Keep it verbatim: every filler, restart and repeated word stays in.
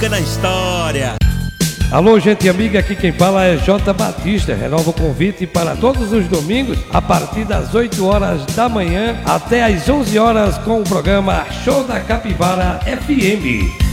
fica na história. Alô, gente amiga, aqui quem fala é J. Batista. Renova o convite para todos os domingos, a partir das oito horas da manhã até as onze horas, com o programa Show da Capivara F M.